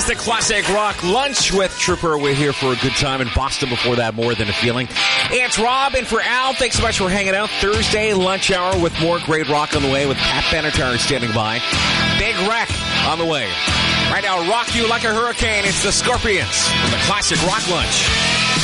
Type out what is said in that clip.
the Classic Rock Lunch with Trooper. We're here for a good time in Boston. Before that, More Than a Feeling. It's Rob and for Al. Thanks so much for hanging out. Thursday lunch hour with more great rock on the way with Pat Benatar standing by. Big Wreck on the way. Right now, rock you like a hurricane. It's the Scorpions from the Classic Rock Lunch.